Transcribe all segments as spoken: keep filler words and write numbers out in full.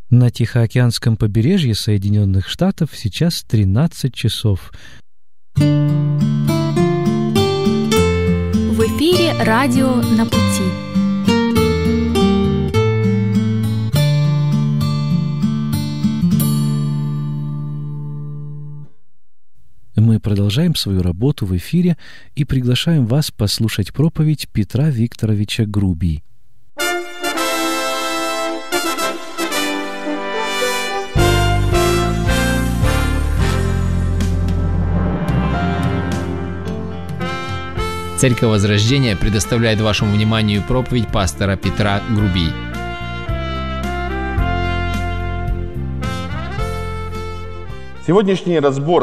На Тихоокеанском побережье Соединенных Штатов сейчас тринадцать часов. В эфире радио «На пути». Мы продолжаем свою работу в эфире и приглашаем вас послушать проповедь Петра Викторовича Груби. Церковь Возрождения предоставляет вашему вниманию проповедь пастора Петра Груби. Сегодняшний разбор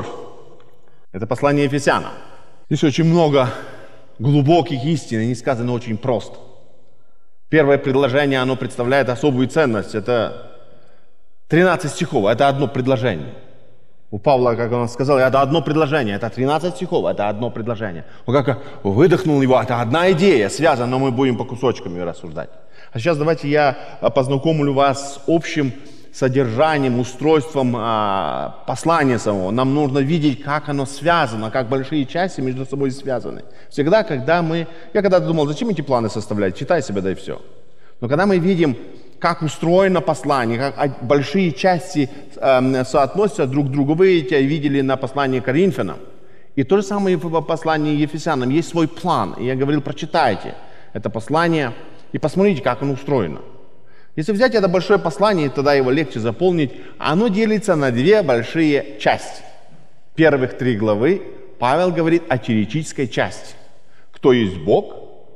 – это послание Ефесянам. Здесь очень много глубоких истин, они сказаны очень просто. Первое предложение, оно представляет особую ценность. Это тринадцать стихов, это одно предложение. У Павла, как он сказал, это одно предложение, это тринадцать стихов, это одно предложение. Он как выдохнул его, это одна идея, связана, но мы будем по кусочкам ее рассуждать. А сейчас давайте я познакомлю вас с общим содержанием, устройством а, послания самого. Нам нужно видеть, как оно связано, как большие части между собой связаны. Всегда, когда мы... Я когда-то думал, зачем эти планы составлять? Читай себя, да и все. Но когда мы видим, как устроено послание, как большие части э, соотносятся друг к другу. Вы это видели на послании Коринфянам. И то же самое в послании Ефесянам. Есть свой план. И я говорил, прочитайте это послание и посмотрите, как оно устроено. Если взять это большое послание, тогда его легче заполнить. Оно делится на две большие части. Первых три главы Павел говорит о теоретической части. Кто есть Бог,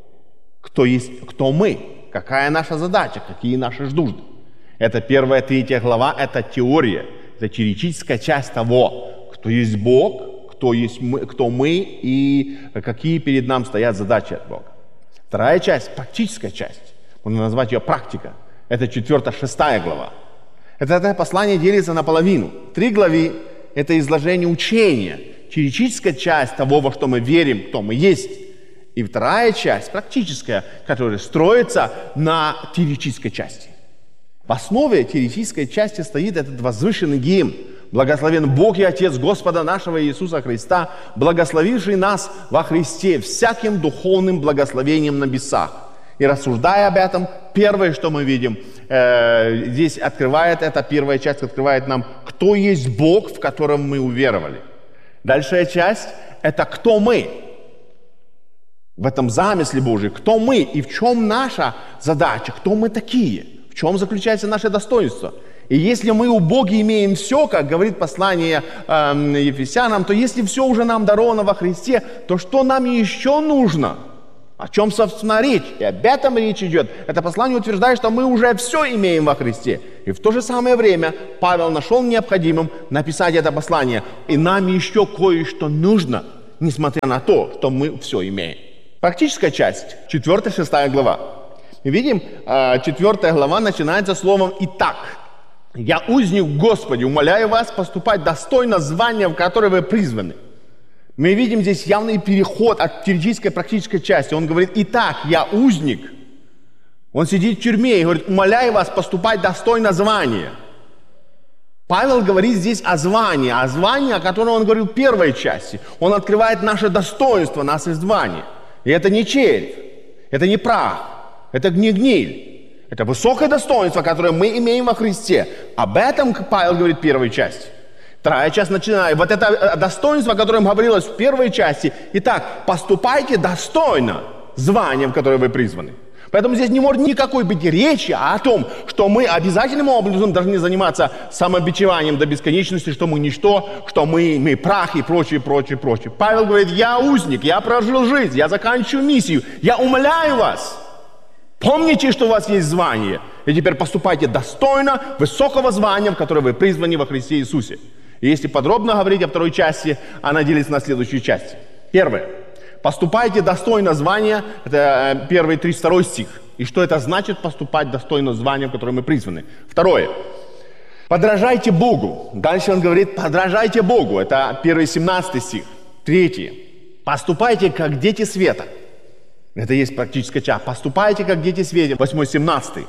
кто есть, кто мы. Какая наша задача, какие наши нужды. Это первая, третья глава, это теория, это теоретическая часть того, кто есть Бог, кто, есть мы, кто мы и какие перед нами стоят задачи от Бога. Вторая часть, практическая часть, можно назвать ее практика, это четвертая, шестая глава. Это, это послание делится наполовину. Три главы – это изложение учения, теоретическая часть того, во что мы верим, кто мы есть. И вторая часть, практическая, которая строится на теоретической части. В основе теоретической части стоит этот возвышенный гимн. «Благословен Бог и Отец Господа нашего Иисуса Христа, благословивший нас во Христе всяким духовным благословением на небесах». И рассуждая об этом, первое, что мы видим, э, здесь открывает, эта первая часть открывает нам, кто есть Бог, в котором мы уверовали. Дальшая часть – это кто мы. В этом замысле Божьем, кто мы и в чем наша задача, кто мы такие, в чем заключается наше достоинство. И если мы у Бога имеем все, как говорит послание э, Ефесянам, то если все уже нам даровано во Христе, то что нам еще нужно? О чем, собственно, речь? И об этом речь идет. Это послание утверждает, что мы уже все имеем во Христе. И в то же самое время Павел нашел необходимым написать это послание. И нам еще кое-что нужно, несмотря на то, что мы все имеем. Практическая часть, четвертая, шестая глава. Мы видим, четвертая глава начинается словом «Итак». «Я узник Господи, умоляю вас поступать достойно звания, в которое вы призваны». Мы видим здесь явный переход от теоретической к практической части. Он говорит: «Итак, я узник». Он сидит в тюрьме и говорит: «Умоляю вас поступать достойно звания». Павел говорит здесь о звании, о звании, о котором он говорил в первой части. Он открывает наше достоинство, наше звание. И это не червь, это не прах, это не гниль. Это высокое достоинство, которое мы имеем во Христе. Об этом Павел говорит в первой части. Вторая часть начинает. Вот это достоинство, о котором говорилось в первой части. Итак, поступайте достойно званием, в которое вы призваны. Поэтому здесь не может никакой быть речи о том, что мы обязательным образом должны заниматься самобичеванием до бесконечности, что мы ничто, что мы, мы прах и прочее, прочее, прочее. Павел говорит: я узник, я прожил жизнь, я заканчиваю миссию, я умоляю вас. Помните, что у вас есть звание, и теперь поступайте достойно высокого звания, в которое вы призваны во Христе Иисусе. И если подробно говорить о второй части, она делится на следующие части. Первое. Поступайте достойно звания, это первый тридцать второй стих. И что это значит поступать достойно звания, в которое мы призваны? Второе. Подражайте Богу. Дальше он говорит: подражайте Богу. Это первый семнадцатый стих. Третье. Поступайте как дети света. Это есть практическая часть. Поступайте как дети света. восьмой семнадцатый.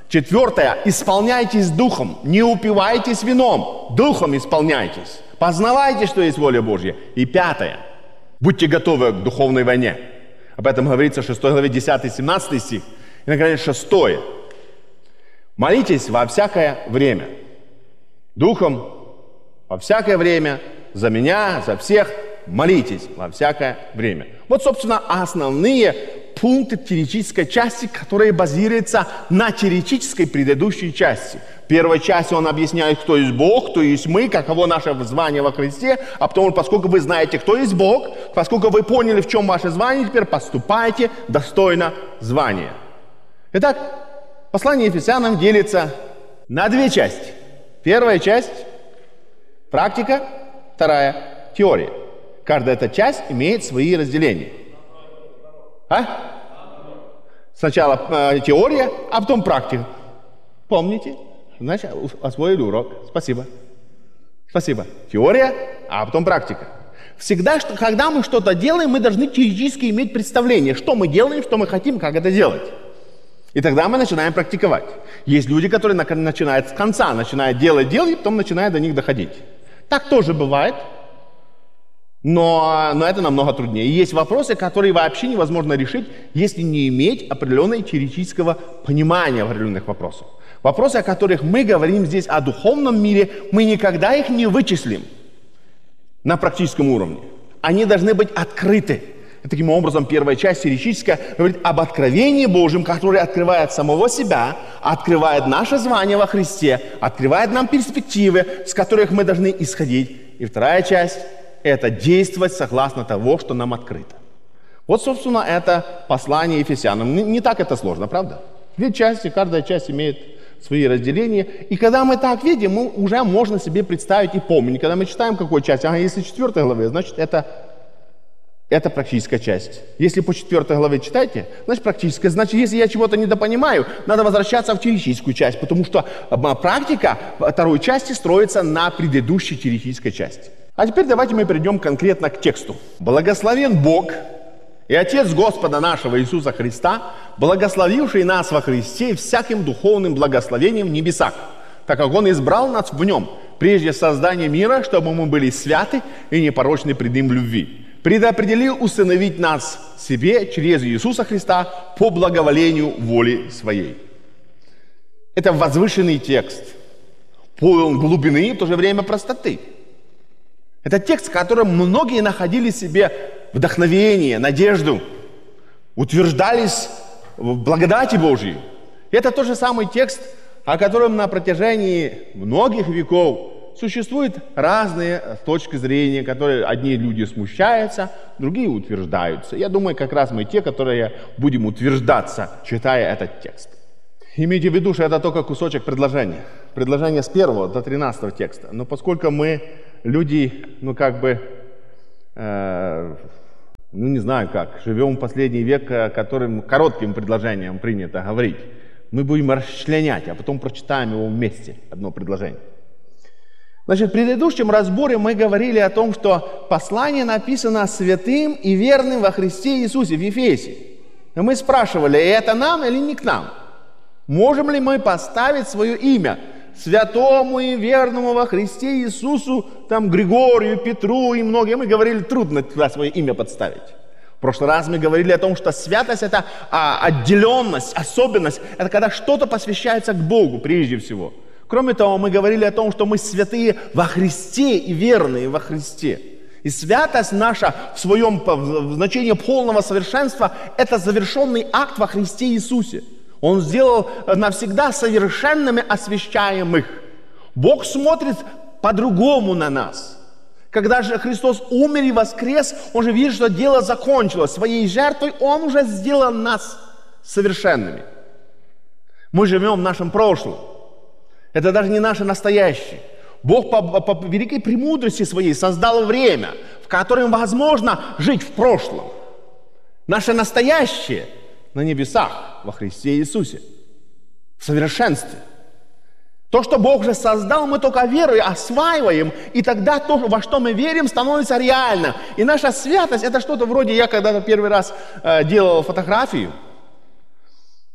Четвертое. Исполняйтесь духом. Не упивайтесь вином. Духом исполняйтесь. Познавайте, что есть воля Божья. И пятое. Будьте готовы к духовной войне. Об этом говорится в шестой главе десятый-семнадцатый стих. И, наконец, шестое. Молитесь во всякое время. Духом во всякое время. За меня, за всех. Молитесь во всякое время. Вот, собственно, основные пункты теоретической части, которые базируются на теоретической предыдущей части. В первой части он объясняет, кто есть Бог, кто есть мы, каково наше звание во Христе. А потом, поскольку вы знаете, кто есть Бог, поскольку вы поняли, в чем ваше звание, теперь поступайте достойно звания. Итак, послание Ефесянам делится на две части. Первая часть – практика, вторая – теория. Каждая эта часть имеет свои разделения. А? Сначала э, теория, а потом практика. Помните? Значит, освоили урок. Спасибо. Спасибо. Теория, а потом практика. Всегда, что, когда мы что-то делаем, мы должны теоретически иметь представление, что мы делаем, что мы хотим, как это делать. И тогда мы начинаем практиковать. Есть люди, которые на, начинают с конца, начинают делать, делать, и потом начинают до них доходить. Так тоже бывает. Но, но это намного труднее. И есть вопросы, которые вообще невозможно решить, если не иметь определенного теоретического понимания определенных вопросов. Вопросы, о которых мы говорим здесь о духовном мире, мы никогда их не вычислим на практическом уровне. Они должны быть открыты. И таким образом, первая часть теоретическая говорит об откровении Божьем, которое открывает самого себя, открывает наше звание во Христе, открывает нам перспективы, с которых мы должны исходить. И вторая часть – это действовать согласно того, что нам открыто. Вот, собственно, это послание Ефесянам. Не, не так это сложно, правда? Две части, каждая часть имеет свои разделения. И когда мы так видим, мы уже можно себе представить и помнить. Когда мы читаем какую часть, ага, если четвертой главе, значит, это, это практическая часть. Если по четвертой главе читаете, значит, практическая. Значит, если я чего-то недопонимаю, надо возвращаться в теоретическую часть, потому что практика второй части строится на предыдущей теоретической части. А теперь давайте мы перейдем конкретно к тексту. «Благословен Бог и Отец Господа нашего Иисуса Христа, благословивший нас во Христе всяким духовным благословением в небесах, так как Он избрал нас в Нем, прежде создания мира, чтобы мы были святы и непорочны пред Ним в любви. Предопределил усыновить нас себе через Иисуса Христа по благоволению воли Своей». Это возвышенный текст, полон глубины и в то же время простоты. Это текст, в котором многие находили себе вдохновение, надежду, утверждались в благодати Божьей. И это тот же самый текст, о котором на протяжении многих веков существуют разные точки зрения, которые одни люди смущаются, другие утверждаются. Я думаю, как раз мы те, которые будем утверждаться, читая этот текст. Имейте в виду, что это только кусочек предложения. Предложение с первого до тринадцатого текста. Но поскольку мы люди, ну как бы, э, ну не знаю как, живем в последний век, которым коротким предложением принято говорить, мы будем расчленять, а потом прочитаем его вместе, одно предложение. Значит, в предыдущем разборе мы говорили о том, что послание написано святым и верным во Христе Иисусе в Ефесе. И мы спрашивали, это нам или не к нам? Можем ли мы поставить свое имя святому и верному во Христе Иисусу, там Григорию, Петру и многим? Мы говорили, трудно туда свое имя подставить. В прошлый раз мы говорили о том, что святость – это а, отделенность, особенность. Это когда что-то посвящается к Богу прежде всего. Кроме того, мы говорили о том, что мы святые во Христе и верные во Христе. И святость наша в своем в значении полного совершенства – это завершенный акт во Христе Иисусе. Он сделал навсегда совершенными освящаемых. Бог смотрит по-другому на нас. Когда же Христос умер и воскрес, Он же видит, что дело закончилось. Своей жертвой Он уже сделал нас совершенными. Мы живем в нашем прошлом. Это даже не наше настоящее. Бог по, по, по великой премудрости Своей создал время, в котором возможно жить в прошлом. Наше настоящее на небесах во Христе Иисусе, в совершенстве. То, что Бог же создал, мы только верой осваиваем, и тогда то, во что мы верим, становится реальным. И наша святость – это что-то вроде, я когда-то первый раз э, делал фотографию,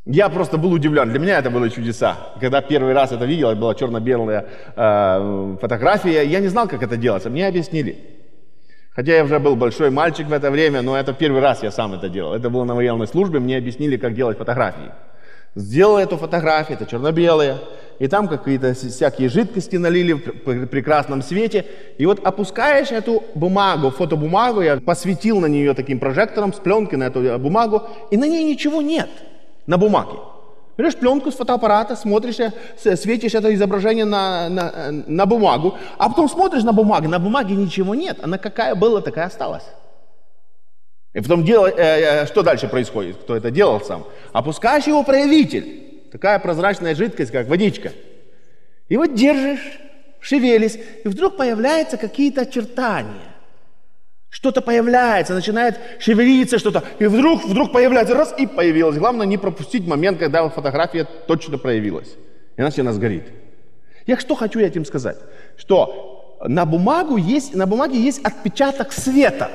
Я просто был удивлен. Для меня это было чудеса. Когда первый раз это видел, это была черно-белая э, фотография, я не знал, как это делается. Мне объяснили. Хотя я уже был большой мальчик в это время, но это первый раз я сам это делал. Это было на военной службе, мне объяснили, как делать фотографии. Сделал эту фотографию, это черно-белая, и там какие-то всякие жидкости налили в прекрасном свете. И вот опускаешь эту бумагу, фотобумагу, я посветил на нее таким прожектором с пленкой на эту бумагу, и на ней ничего нет. На бумаге. Берешь пленку с фотоаппарата, смотришь, светишь это изображение на, на, на бумагу, а потом смотришь на бумагу, на бумаге ничего нет, она какая была, такая осталась. И потом дело, э, что дальше происходит, кто это делал сам? Опускаешь его проявитель, такая прозрачная жидкость, как водичка. И вот держишь, шевелись, и вдруг появляются какие-то очертания. Что-то появляется, начинает шевелиться что-то, и вдруг, вдруг появляется, раз, и появилось. Главное не пропустить момент, когда фотография точно проявилась, иначе она сгорит. Я что хочу этим сказать? Что на, бумагу есть, на бумаге есть отпечаток света.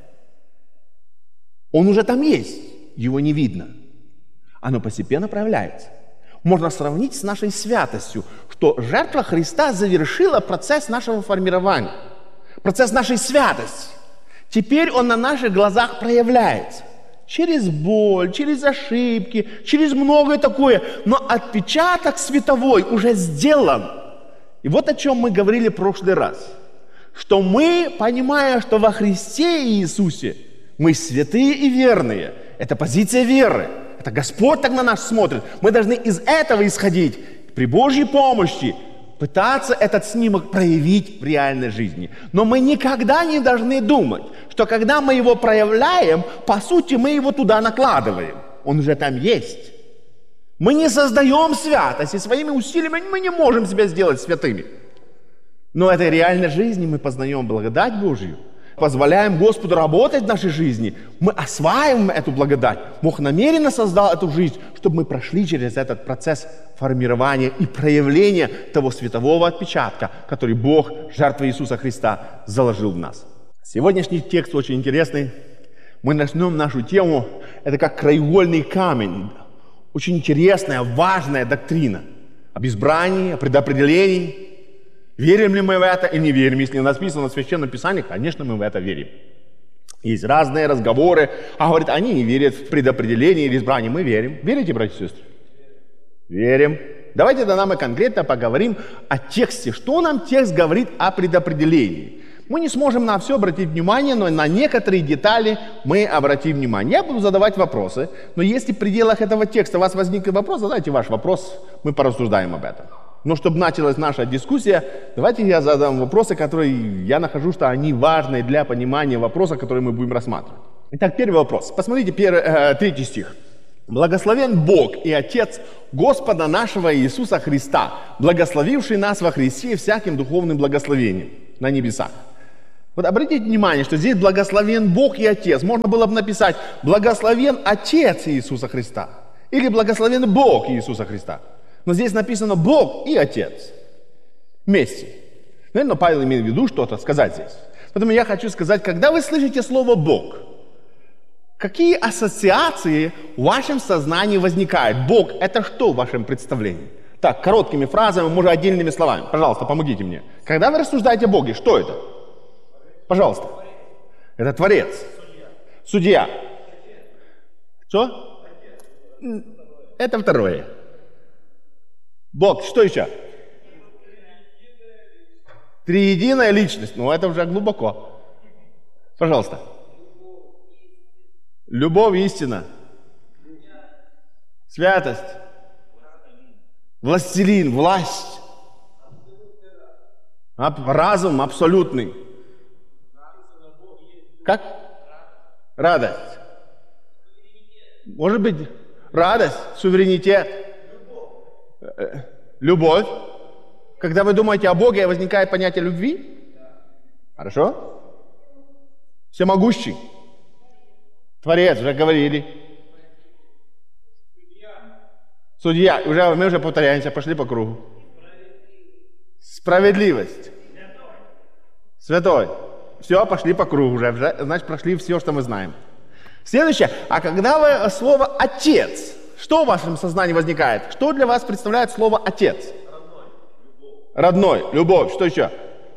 Он уже там есть, его не видно. Оно постепенно проявляется. Можно сравнить с нашей святостью, что жертва Христа завершила процесс нашего формирования, процесс нашей святости. Теперь он на наших глазах проявляется. Через боль, через ошибки, через многое такое. Но отпечаток световой уже сделан. И вот о чем мы говорили в прошлый раз. Что мы, понимая, что во Христе Иисусе мы святые и верные. Это позиция веры. Это Господь так на нас смотрит. Мы должны из этого исходить. При Божьей помощи пытаться этот снимок проявить в реальной жизни. Но мы никогда не должны думать, что когда мы его проявляем, по сути, мы его туда накладываем. Он уже там есть. Мы не создаем святость, и своими усилиями мы не можем себя сделать святыми. Но в этой реальной жизни мы познаем благодать Божью, позволяем Господу работать в нашей жизни, мы осваиваем эту благодать. Бог намеренно создал эту жизнь, чтобы мы прошли через этот процесс формирования и проявления того светового отпечатка, который Бог, жертвой Иисуса Христа, заложил в нас. Сегодняшний текст очень интересный. Мы начнем нашу тему, это как краеугольный камень. Очень интересная, важная доктрина об избрании, о предопределении. Верим ли мы в это или не верим? Если написано в Священном Писании, конечно, мы в это верим. Есть разные разговоры, а говорят, они не верят в предопределение или избрание. Мы верим. Верите, братья и сестры? Верим. Давайте тогда мы конкретно поговорим о тексте. Что нам текст говорит о предопределении? Мы не сможем на все обратить внимание, но на некоторые детали мы обратим внимание. Я буду задавать вопросы, но если в пределах этого текста у вас возник вопрос, задайте ваш вопрос, мы порассуждаем об этом. Но чтобы началась наша дискуссия, давайте я задам вопросы, которые я нахожу, что они важны для понимания вопроса, который мы будем рассматривать. Итак, первый вопрос. Посмотрите, первый, э, третий стих. «Благословен Бог и Отец Господа нашего Иисуса Христа, благословивший нас во Христе всяким духовным благословением на небесах». Вот обратите внимание, что здесь благословен Бог и Отец. Можно было бы написать «благословен Отец Иисуса Христа» или «благословен Бог Иисуса Христа». Но здесь написано Бог и Отец вместе. Наверное, Павел имеет в виду что-то сказать здесь. Поэтому я хочу сказать, когда вы слышите слово Бог, какие ассоциации в вашем сознании возникают? Бог – это что в вашем представлении? Так, короткими фразами, может, отдельными словами. Пожалуйста, помогите мне. Когда вы рассуждаете о Боге, что это? Пожалуйста. Это Творец. Судья. Что? Это второе. Бог, что еще? Триединая личность. Ну, это уже глубоко. Пожалуйста. Любовь, истина. Святость. Властелин, власть. Разум абсолютный. Как? Радость. Может быть, радость, суверенитет. Любовь. Когда вы думаете о Боге, возникает понятие любви? Хорошо? Всемогущий. Творец, уже говорили. Судья. Уже, мы уже повторяемся, пошли по кругу. Справедливость. Святой. Все, пошли по кругу уже. Значит, прошли все, что мы знаем. Следующее. А когда вы слово «отец», Что в вашем сознании возникает? Что для вас представляет слово «отец»? Родной, любовь. Что еще?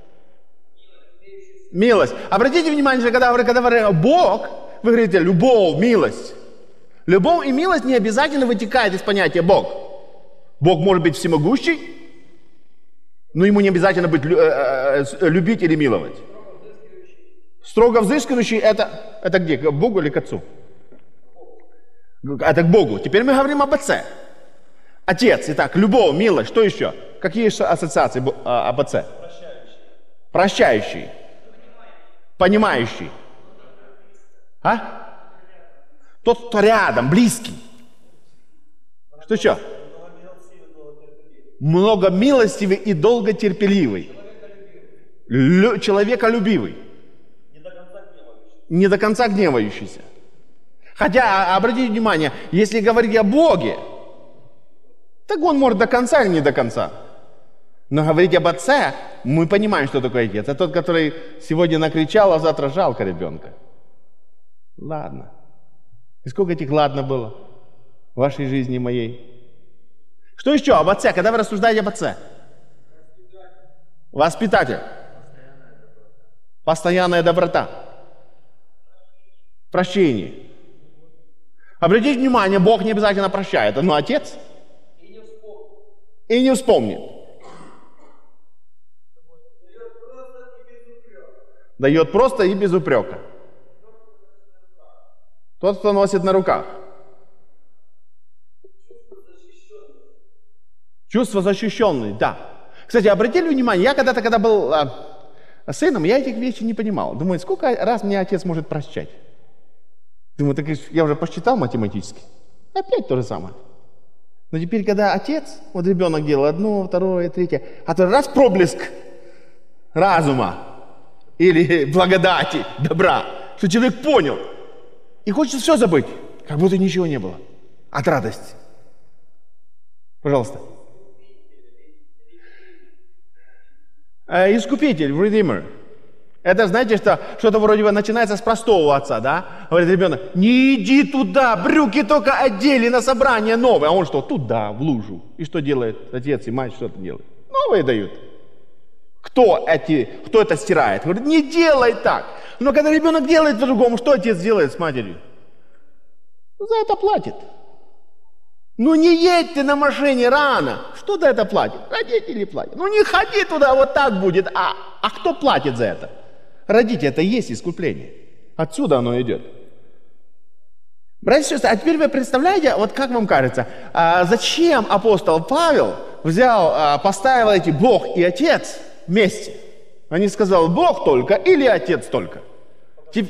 Милость. Обратите внимание, когда вы когда говорите Бог, вы говорите любовь, милость. Любовь и милость не обязательно вытекают из понятия Бог. Бог может быть всемогущий, но ему не обязательно быть, любить или миловать. Строго взыскивающий это, это где? К Богу или к Отцу? Это к Богу. Теперь мы говорим об Отце. Отец. Итак, любовь, милость. Что еще? Какие еще ассоциации об Отце? Прощающий. Прощающий. Понимающий. А? Тот, кто рядом, близкий. Что еще? Многомилостивый и долготерпеливый. Лю- человеколюбивый. Не до конца гневающийся. Хотя, обратите внимание, если говорить о Боге, так он может до конца или не до конца. Но говорить об Отце, мы понимаем, что такое Отец. Это тот, который сегодня накричал, а завтра жалко ребенка. Ладно. И сколько этих ладно было в вашей жизни моей? Что еще об Отце, когда вы рассуждаете об Отце? Воспитатель. Постоянная доброта. Прощение. Обратите внимание, Бог не обязательно прощает, но Отец и не вспомнит. И не вспомнит. Дает просто и без упрека. Тот, кто носит на руках. Чувство защищенное, да. Кстати, обратили внимание, я когда-то, когда был а, сыном, я этих вещей не понимал. Думаю, сколько раз мне отец может прощать? Думаю, так я уже посчитал математически. Опять то же самое. Но теперь, когда отец, вот ребенок делал одно, второе, третье, а то раз проблеск разума или благодати, добра, что человек понял, и хочется все забыть, как будто ничего не было от радости. Пожалуйста. Искупитель, redeemer. Это, знаете, что что-то вроде бы начинается с простого отца, да? Говорит ребенок, не иди туда, брюки только одели на собрание новые. А он что, туда, в лужу. И что делает отец и мать, что-то делают? Новые дают. Кто, эти, кто это стирает? Говорит, не делай так. Но когда ребенок делает по-другому, что отец делает с матерью? За это платит. Ну не едь ты на машине рано. Что за это платит? Родители платят. Ну не ходи туда, вот так будет. А, а кто платит за это? Родители, это и есть искупление. Отсюда оно идет. Братья и сестры, а теперь вы представляете, вот как вам кажется, а зачем апостол Павел взял, а, поставил эти Бог и Отец вместе? Он не сказал Бог только или Отец только. Тип...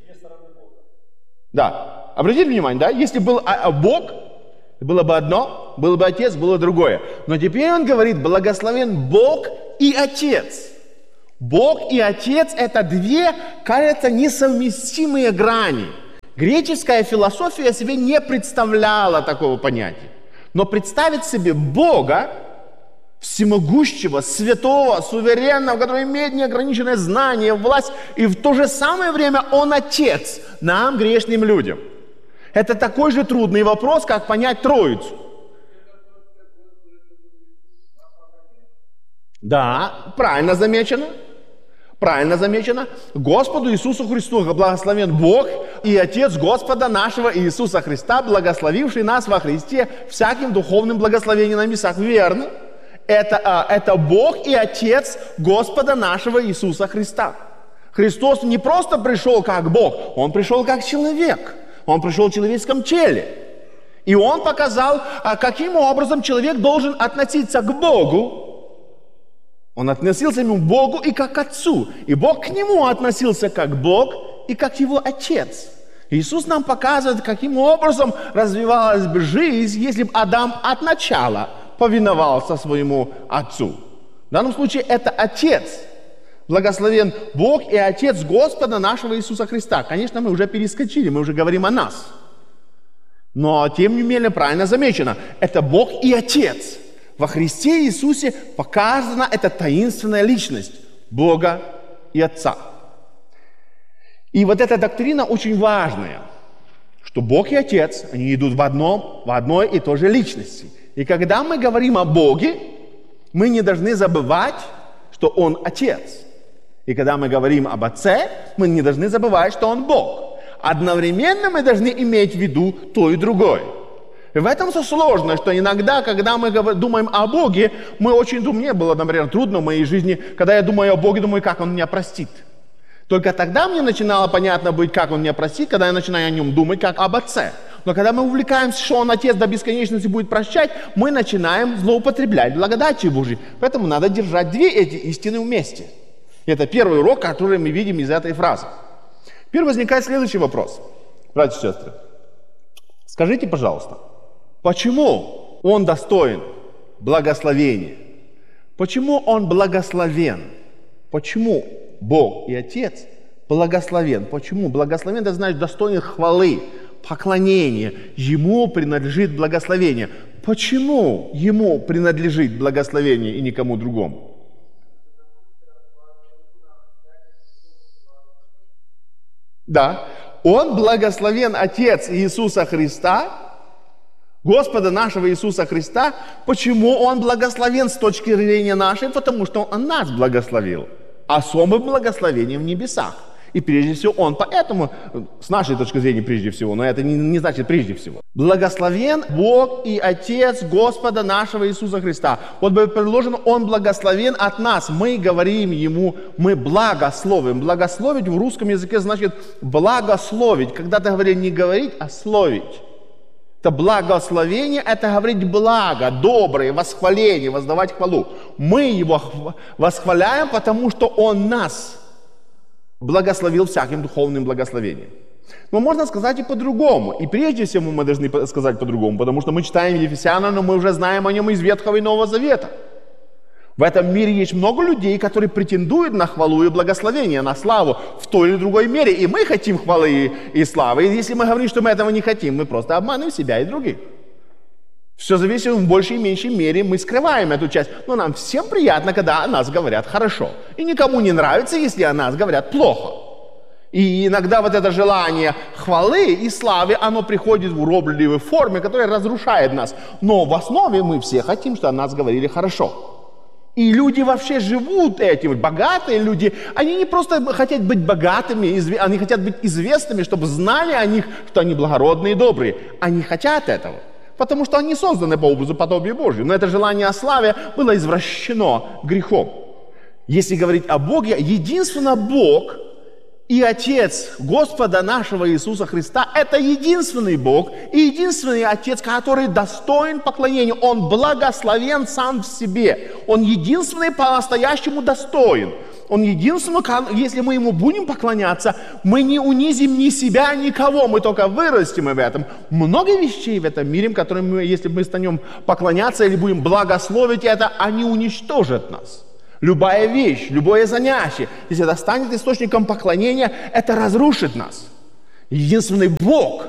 Да, обратите внимание, да, если был а, а Бог, было бы одно, был бы Отец, было другое. Но теперь он говорит, благословен Бог и Отец. Бог и Отец – это две, кажется, несовместимые грани. Греческая философия себе не представляла такого понятия. Но представить себе Бога, всемогущего, святого, суверенного, который имеет неограниченное знание, власть, и в то же самое время Он Отец нам, грешным людям. Это такой же трудный вопрос, как понять Троицу. Да, правильно замечено. Правильно замечено. Господу Иисусу Христу благословен Бог и Отец Господа нашего Иисуса Христа, благословивший нас во Христе всяким духовным благословением на небесах. Верно. Это, это Бог и Отец Господа нашего Иисуса Христа. Христос не просто пришел как Бог, Он пришел как человек. Он пришел в человеческом теле. И Он показал, каким образом человек должен относиться к Богу. Он относился ему к Богу и как к Отцу. И Бог к нему относился как Бог и как его Отец. Иисус нам показывает, каким образом развивалась бы жизнь, если бы Адам от начала повиновался своему Отцу. В данном случае это Отец. Благословен Бог и Отец Господа нашего Иисуса Христа. Конечно, мы уже перескочили, мы уже говорим о нас. Но, тем не менее, правильно замечено, это Бог и Отец. Во Христе Иисусе показана эта таинственная личность Бога и Отца. И вот эта доктрина очень важная. что Бог и Отец, они идут в, одном, в одной и той же личности. И когда мы говорим о Боге, мы не должны забывать, что Он Отец. И когда мы говорим об Отце, мы не должны забывать, что Он Бог. Одновременно мы должны иметь в виду то и другое. И в этом все сложно, что иногда, когда мы думаем о Боге, мы очень думаем, мне было, например, трудно в моей жизни, когда я думаю о Боге, думаю, как Он меня простит. Только тогда мне начинало понятно быть, как Он меня простит, когда я начинаю о Нем думать, как об Отце. Но когда мы увлекаемся, что Он Отец до бесконечности будет прощать, мы начинаем злоупотреблять благодатью Божьей. Поэтому надо держать две эти истины вместе. И это первый урок, который мы видим из этой фразы. Теперь возникает следующий вопрос. Братья и сестры, скажите, пожалуйста, почему Он достоин благословения? Почему Он благословен? Почему Бог и Отец благословен? Почему? Благословен, это значит достоин хвалы, поклонения. Ему принадлежит благословение. Почему Ему принадлежит благословение и никому другому? Да, Он благословен, Отец Иисуса Христа, Господа нашего Иисуса Христа. Почему Он благословен с точки зрения нашей? Потому что Он нас благословил особым благословением в небесах. И прежде всего Он поэтому, с нашей точки зрения прежде всего, но это не, не значит прежде всего. Благословен Бог и Отец Господа нашего Иисуса Христа. Вот бы предложено, Он благословен от нас. Мы говорим Ему, мы благословим. Благословить в русском языке значит благословить. Когда-то говорили не говорить, а словить. Это благословение, это говорить благо, доброе, восхваление, воздавать хвалу. Мы Его восхваляем, потому что Он нас благословил всяким духовным благословением. Но можно сказать и по-другому. И прежде всего мы должны сказать по-другому, потому что мы читаем Ефесянам, но мы уже знаем о нем из Ветхого и Нового Завета. В этом мире есть много людей, которые претендуют на хвалу и благословение, на славу в той или другой мере. И мы хотим хвалы и, и славы. И если мы говорим, что мы этого не хотим, мы просто обманываем себя и других. Все зависит в большей и меньшей мере, мы скрываем эту часть. Но нам всем приятно, когда о нас говорят хорошо. И никому не нравится, если о нас говорят плохо. И иногда вот это желание хвалы и славы, оно приходит в уробливой форме, которая разрушает нас. Но в основе мы все хотим, чтобы о нас говорили хорошо. И люди вообще живут этим. Богатые люди, они не просто хотят быть богатыми, они хотят быть известными, чтобы знали о них, что они благородные и добрые. Они хотят этого. Потому что они созданы по образу подобия Божьему. Но это желание о славе было извращено грехом. Если говорить о Боге, единственно Бог и Отец Господа нашего Иисуса Христа – это единственный Бог и единственный Отец, который достоин поклонения. Он благословен сам в себе. Он единственный по-настоящему достоин. Он единственный, если мы Ему будем поклоняться, мы не унизим ни себя, никого, мы только вырастем в этом. Много вещей в этом мире, которым мы, если мы станем поклоняться или будем благословить это, они уничтожат нас. Любая вещь, любое занятие, если это станет источником поклонения, это разрушит нас. Единственный Бог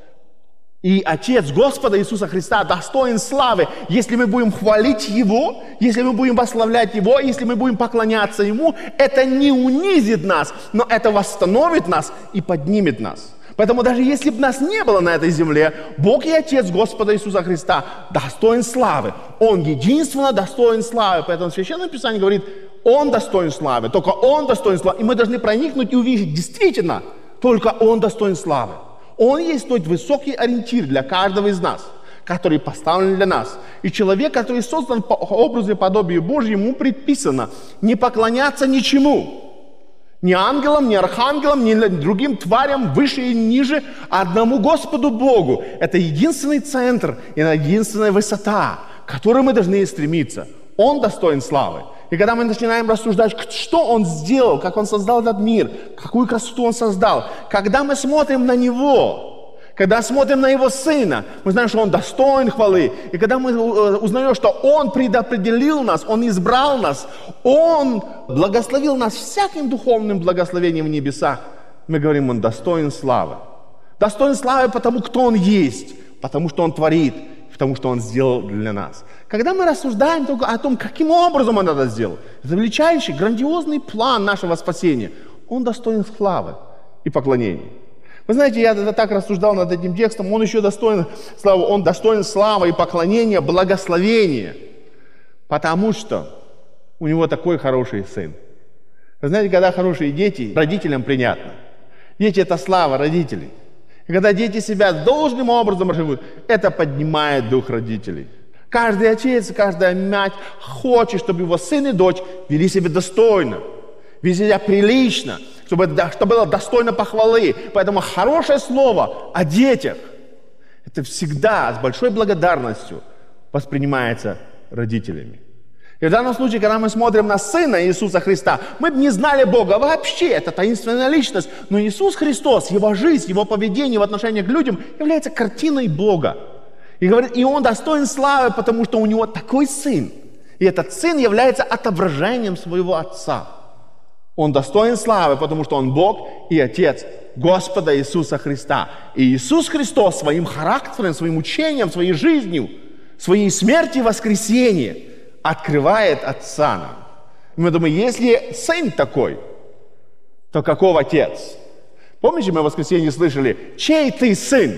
и Отец Господа Иисуса Христа достоин славы. Если мы будем хвалить Его, если мы будем восславлять Его, если мы будем поклоняться Ему, это не унизит нас, но это восстановит нас и поднимет нас. Поэтому даже если бы нас не было на этой земле, Бог и Отец Господа Иисуса Христа достоин славы. Он единственно достоин славы. Поэтому Священное Писание говорит, Он достоин славы, только Он достоин славы. И мы должны проникнуть и увидеть, действительно, только Он достоин славы. Он есть тот высокий ориентир для каждого из нас, который поставлен для нас. И человек, который создан по образу и подобию Божьему, ему предписано не поклоняться ничему. Ни ангелам, ни архангелам, ни другим тварям, выше и ниже, а одному Господу Богу. Это единственный центр и единственная высота, к которой мы должны стремиться. Он достоин славы. И когда мы начинаем рассуждать, что Он сделал, как Он создал этот мир, какую красоту Он создал, когда мы смотрим на Него, когда смотрим на Его Сына, мы знаем, что Он достоин хвалы. И когда мы узнаем, что Он предопределил нас, Он избрал нас, Он благословил нас всяким духовным благословением в небесах, мы говорим, Он достоин славы. Достоин славы потому, кто Он есть, потому что Он творит, потому что Он сделал для нас. Когда мы рассуждаем только о том, каким образом Он это сделал, это величайший, грандиозный план нашего спасения. Он достоин славы и поклонения. Вы знаете, я так рассуждал над этим текстом, он еще достоин славы, он достоин славы и поклонения, благословения, потому что у него такой хороший сын. Вы знаете, когда хорошие дети, родителям приятно. Дети – это слава родителей. И когда дети себя должным образом живут, это поднимает дух родителей. Каждый отец, каждая мать хочет, чтобы его сын и дочь вели себя достойно, вели себя прилично, чтобы это было достойно похвалы. Поэтому хорошее слово о детях – это всегда с большой благодарностью воспринимается родителями. И в данном случае, когда мы смотрим на Сына Иисуса Христа, мы бы не знали Бога вообще, это таинственная личность. Но Иисус Христос, Его жизнь, Его поведение в отношении к людям является картиной Бога. И говорит, и Он достоин славы, потому что у Него такой Сын. И этот Сын является отображением своего Отца. Он достоин славы, потому что Он Бог и Отец Господа Иисуса Христа. И Иисус Христос своим характером, своим учением, своей жизнью, своей смертью и воскресением открывает Отца нам. И мы думаем, если Сын такой, то каков Отец? Помните, мы в воскресенье слышали, чей ты Сын?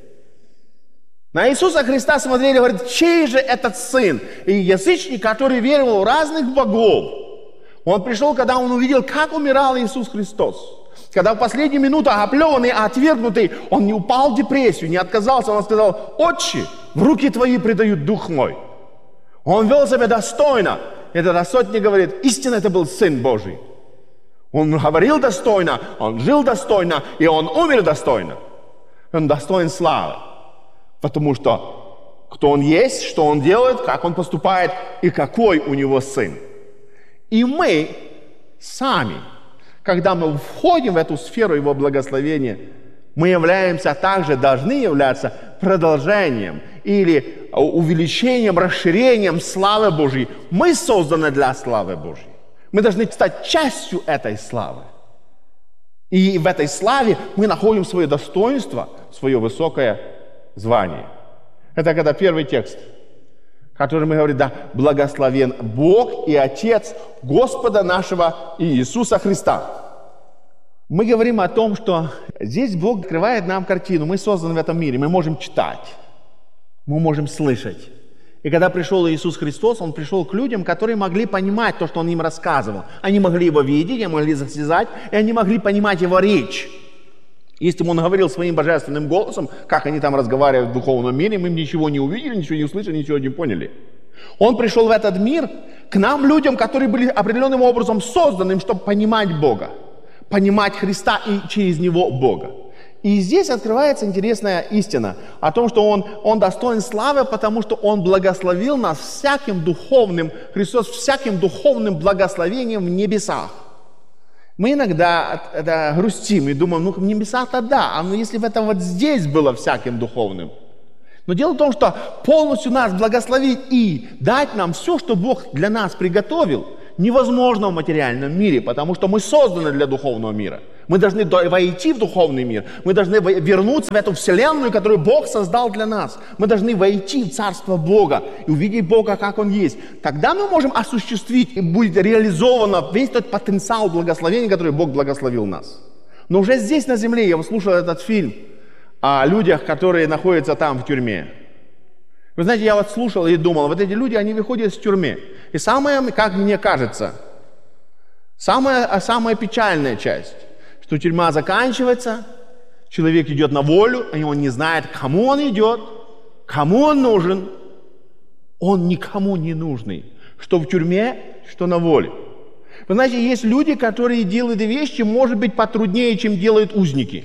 На Иисуса Христа смотрели, говорят, чей же этот Сын? И язычник, который верил в разных богов, он пришел, когда он увидел, как умирал Иисус Христос. Когда в последнюю минуту оплеванный, отвергнутый, он не упал в депрессию, не отказался, он сказал, «Отче, в руки твои предают дух мой». Он вел себя достойно. Этот рассудник говорит, истинно это был Сын Божий. Он говорил достойно, он жил достойно, и он умер достойно. Он достоин славы. Потому что кто он есть, что он делает, как он поступает, и какой у него Сын. И мы сами, когда мы входим в эту сферу Его благословения, мы являемся, также должны являться продолжением или увеличением, расширением славы Божьей. Мы созданы для славы Божьей. Мы должны стать частью этой славы. И в этой славе мы находим свое достоинство, свое высокое звание. Это когда первый текст, который мы говорим, да, благословен Бог и Отец Господа нашего Иисуса Христа. Мы говорим о том, что здесь Бог открывает нам картину. Мы созданы в этом мире, мы можем читать, мы можем слышать. И когда пришел Иисус Христос, Он пришел к людям, которые могли понимать то, что Он им рассказывал. Они могли Его видеть, они могли засязать, и они могли понимать Его речь. Если бы Он говорил своим божественным голосом, как они там разговаривают в духовном мире, мы ничего не увидели, ничего не услышали, ничего не поняли. Он пришел в этот мир к нам, людям, которые были определенным образом созданы, чтобы понимать Бога, понимать Христа и через Него Бога. И здесь открывается интересная истина о том, что Он, он достоин славы, потому что Он благословил нас всяким духовным, Христос всяким духовным благословением в небесах. Мы иногда это грустим и думаем, ну в небесах-то да, а ну если бы это вот здесь было всяким духовным. Но дело в том, что полностью нас благословить и дать нам все, что Бог для нас приготовил, невозможно в материальном мире, потому что мы созданы для духовного мира. Мы должны войти в духовный мир, мы должны вернуться в эту вселенную, которую Бог создал для нас. Мы должны войти в Царство Бога и увидеть Бога, как Он есть. Тогда мы можем осуществить и будет реализован весь тот потенциал благословения, который Бог благословил нас. Но уже здесь на земле, я слушал этот фильм о людях, которые находятся там в тюрьме. Вы знаете, я вот слушал и думал, вот эти люди, они выходят из тюрьмы. И самое, как мне кажется, самая, самая печальная часть, что тюрьма заканчивается, человек идет на волю, и он не знает, к кому он идет, кому он нужен. Он никому не нужный, что в тюрьме, что на воле. Вы знаете, есть люди, которые делают вещи, может быть, потруднее, чем делают узники.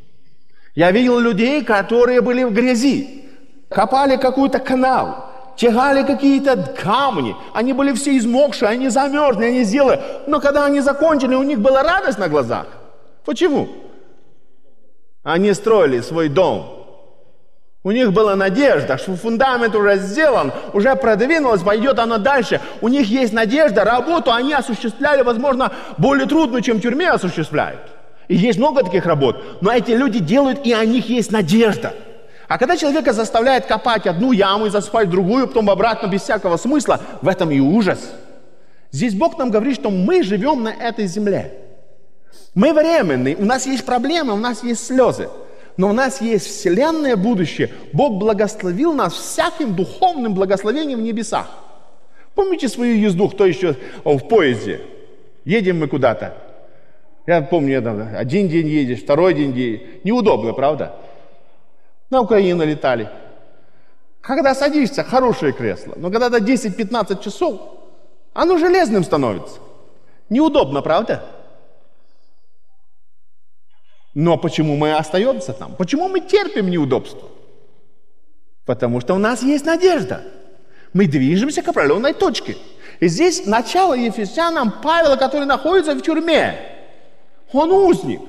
Я видел людей, которые были в грязи, копали какой-то канал, тягали какие-то камни. Они были все измокшие, они замерзли, они сделали. Но когда они закончили, у них была радость на глазах. Почему? Они строили свой дом. У них была надежда, что фундамент уже сделан, уже продвинулось, пойдет оно дальше. У них есть надежда, работу они осуществляли, возможно, более трудную, чем в тюрьме осуществляют. И есть много таких работ, но эти люди делают, и у них есть надежда. А когда человека заставляют копать одну яму и засыпать другую, потом обратно без всякого смысла, в этом и ужас. Здесь Бог нам говорит, что мы живем на этой земле. Мы временные, у нас есть проблемы, у нас есть слезы. Но у нас есть вселенное будущее. Бог благословил нас всяким духовным благословением в небесах. Помните свою езду, кто еще о, в поезде? Едем мы куда-то. Я помню, один день едешь, второй день едешь. Неудобно, правда? На Украину летали. Когда садишься, хорошее кресло. Но когда до десять-пятнадцать часов, оно железным становится. Неудобно, правда? Но почему мы остаемся там? Почему мы терпим неудобства? Потому что у нас есть надежда. Мы движемся к определенной точке. И здесь начало Ефесянам Павела, который находится в тюрьме. Он узник.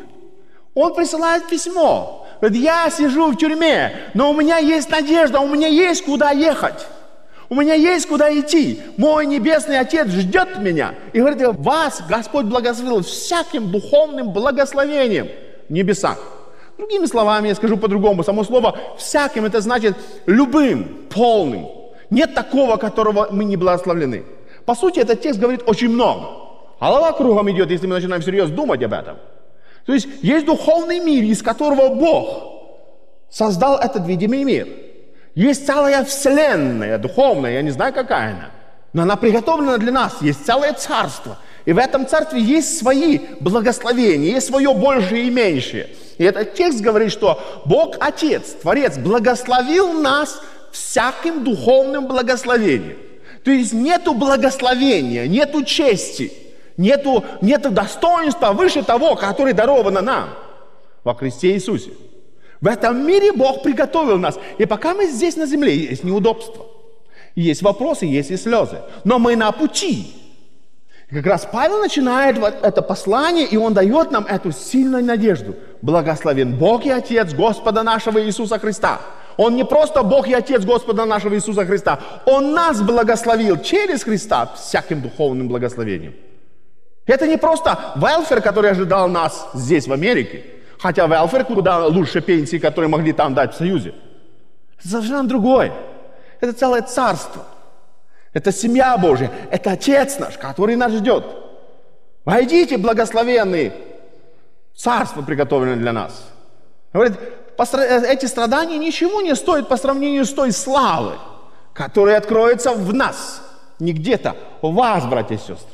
Он присылает письмо. Говорит, я сижу в тюрьме, но у меня есть надежда, у меня есть куда ехать. У меня есть куда идти. Мой небесный Отец ждет меня. И говорит, вас Господь благословил всяким духовным благословением в небесах. Другими словами, я скажу по-другому. Само слово «всяким» это значит любым, полным. Нет такого, которого мы не благословлены. По сути, этот текст говорит очень много. Голова кругом идет, если мы начинаем всерьез думать об этом. То есть есть духовный мир, из которого Бог создал этот видимый мир. Есть целая вселенная, духовная, я не знаю, какая она, но она приготовлена для нас. Есть целое царство. И в этом царстве есть свои благословения, есть свое большее и меньшее. И этот текст говорит, что Бог Отец, Творец, благословил нас всяким духовным благословением. То есть нету благословения, нету чести, нету, нету достоинства выше того, которое даровано нам во Христе Иисусе. В этом мире Бог приготовил нас. И пока мы здесь на земле, есть неудобства, есть вопросы, есть и слезы. Но мы на пути. И как раз Павел начинает вот это послание, и он дает нам эту сильную надежду. Благословен Бог и Отец Господа нашего Иисуса Христа. Он не просто Бог и Отец Господа нашего Иисуса Христа. Он нас благословил через Христа всяким духовным благословением. Это не просто велфер, который ожидал нас здесь, в Америке. Хотя велфер куда лучше пенсии, которые могли там дать в Союзе. Это совершенно другое. Это целое царство. Это семья Божья. Это Отец наш, который нас ждет. Войдите, благословенные. Царство приготовлено для нас. Говорит, эти страдания ничего не стоят по сравнению с той славой, которая откроется в нас. Не где-то. У вас, братья и сестры.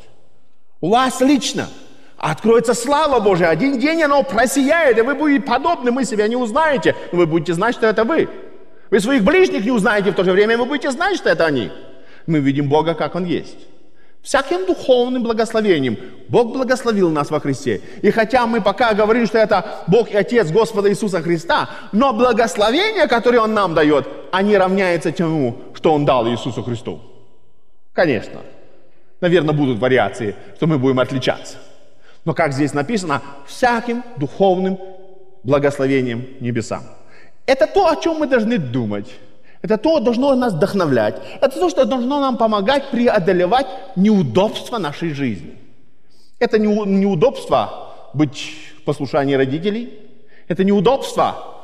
У вас лично. Откроется слава Божия. Один день оно просияет, и вы будете подобны, мы себя не узнаете, но вы будете знать, что это вы. Вы своих ближних не узнаете, в то же время вы будете знать, что это они. Мы видим Бога, как Он есть. Всяким духовным благословением Бог благословил нас во Христе. И хотя мы пока говорим, что это Бог и Отец Господа Иисуса Христа, но благословения, которые Он нам дает, они равняются тому, что Он дал Иисусу Христу. Конечно. Наверное, будут вариации, что мы будем отличаться. Но как здесь написано, всяким духовным благословением небесам. Это то, о чем мы должны думать. Это то, что должно нас вдохновлять. Это то, что должно нам помогать преодолевать неудобства нашей жизни. Это неудобство быть в послушании родителей. Это неудобство